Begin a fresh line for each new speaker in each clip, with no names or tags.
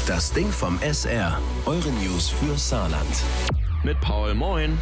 Das Ding vom SR. Eure News für Saarland.
Mit Paul, moin.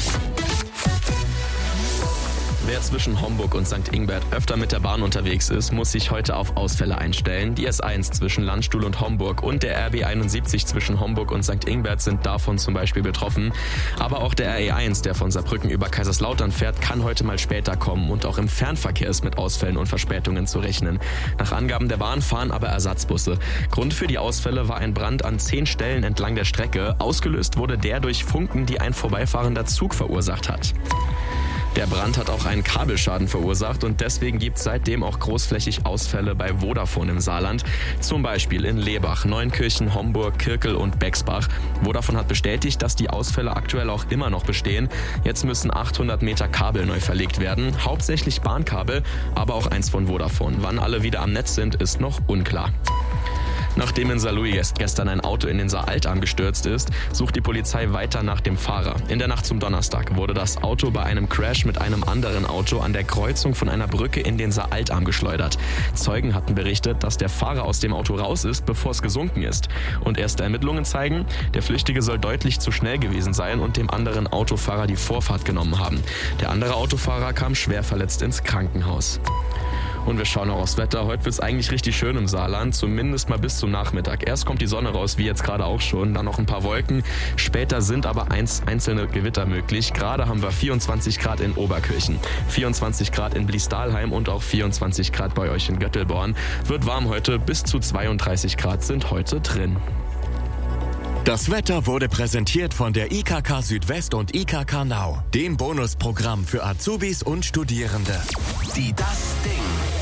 Wer zwischen Homburg und St. Ingbert öfter mit der Bahn unterwegs ist, muss sich heute auf Ausfälle einstellen. Die S1 zwischen Landstuhl und Homburg und der RB 71 zwischen Homburg und St. Ingbert sind davon zum Beispiel betroffen. Aber auch der RE1, der von Saarbrücken über Kaiserslautern fährt, kann heute mal später kommen. Und auch im Fernverkehr ist mit Ausfällen und Verspätungen zu rechnen. Nach Angaben der Bahn fahren aber Ersatzbusse. Grund für die Ausfälle war ein Brand an 10 Stellen entlang der Strecke. Ausgelöst wurde der durch Funken, die ein vorbeifahrender Zug verursacht hat. Der Brand hat auch einen Kabelschaden verursacht und deswegen gibt es seitdem auch großflächig Ausfälle bei Vodafone im Saarland. Zum Beispiel in Lebach, Neunkirchen, Homburg, Kirkel und Bexbach. Vodafone hat bestätigt, dass die Ausfälle aktuell auch immer noch bestehen. Jetzt müssen 800 Meter Kabel neu verlegt werden. Hauptsächlich Bahnkabel, aber auch eins von Vodafone. Wann alle wieder am Netz sind, ist noch unklar. Nachdem in Saarlouis gestern ein Auto in den Saar-Altarm gestürzt ist, sucht die Polizei weiter nach dem Fahrer. In der Nacht zum Donnerstag wurde das Auto bei einem Crash mit einem anderen Auto an der Kreuzung von einer Brücke in den Saar-Altarm geschleudert. Zeugen hatten berichtet, dass der Fahrer aus dem Auto raus ist, bevor es gesunken ist. Und erste Ermittlungen zeigen, der Flüchtige soll deutlich zu schnell gewesen sein und dem anderen Autofahrer die Vorfahrt genommen haben. Der andere Autofahrer kam schwer verletzt ins Krankenhaus. Und wir schauen auch aufs Wetter. Heute wird es eigentlich richtig schön im Saarland, zumindest mal bis zum Nachmittag. Erst kommt die Sonne raus, wie jetzt gerade auch schon, dann noch ein paar Wolken. Später sind aber einzelne Gewitter möglich. Gerade haben wir 24 Grad in Oberkirchen, 24 Grad in Bliesdalheim und auch 24 Grad bei euch in Göttelborn. Wird warm heute, bis zu 32 Grad sind heute drin.
Das Wetter wurde präsentiert von der IKK Südwest und IKK Nau, dem Bonusprogramm für Azubis und Studierende.
Die Das Ding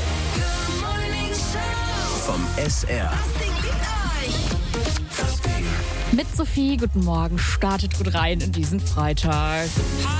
vom SR.
Mit Sophie, guten Morgen, startet gut rein in diesen Freitag.